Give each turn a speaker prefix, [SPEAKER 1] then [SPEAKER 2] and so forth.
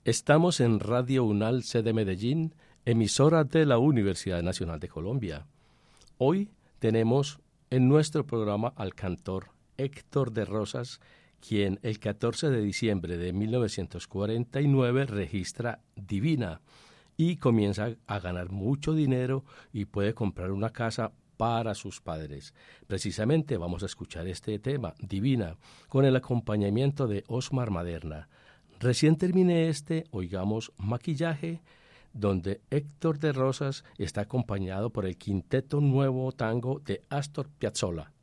[SPEAKER 1] Estamos en Radio UNAL sede Medellín, emisora de la Universidad Nacional de Colombia. Hoy tenemos en nuestro programa al cantor Héctor de Rosas, quien el 14 de diciembre de 1949 registra Divina y comienza a ganar mucho dinero y puede comprar una casa para sus padres. Precisamente vamos a escuchar este tema, Divina, con el acompañamiento de Osmar Maderna. Recién terminé oigamos Maquillaje, donde Héctor de Rosas está acompañado por el Quinteto Nuevo Tango de Astor Piazzolla.